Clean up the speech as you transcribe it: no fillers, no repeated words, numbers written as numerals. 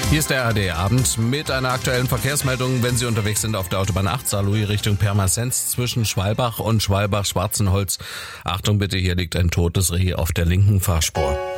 Hier ist der ARD Abend mit einer aktuellen Verkehrsmeldung. Wenn Sie unterwegs sind auf der Autobahn 8 Saarlouis Richtung Pirmasens zwischen Schwalbach und Schwalbach-Schwarzenholz. Achtung bitte, hier liegt ein totes Reh auf der linken Fahrspur.